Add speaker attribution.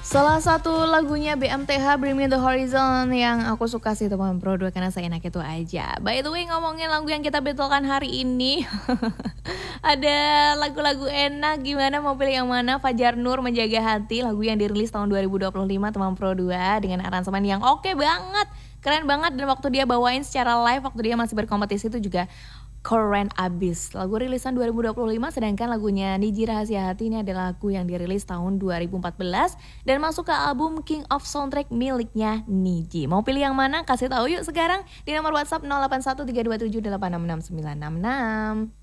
Speaker 1: Salah satu lagunya BMTH Bring Me The Horizon yang aku suka sih teman Pro 2 karena seenak itu aja. By the way, ngomongin lagu yang kita betulkan hari ini ada lagu-lagu enak, gimana mau pilih yang mana? Fajar Nur Menjaga Hati, lagu yang dirilis tahun 2025 teman Pro 2 dengan aransemen yang oke banget, keren banget. Dan waktu dia bawain secara live, waktu dia masih berkompetisi itu juga keren abis. Lagu rilisan 2025, sedangkan lagunya Niji Rahasia Hati ini adalah lagu yang dirilis tahun 2014 dan masuk ke album King of Soundtrack miliknya Niji. Mau pilih yang mana? Kasih tahu yuk sekarang di nomor WhatsApp 081327866966.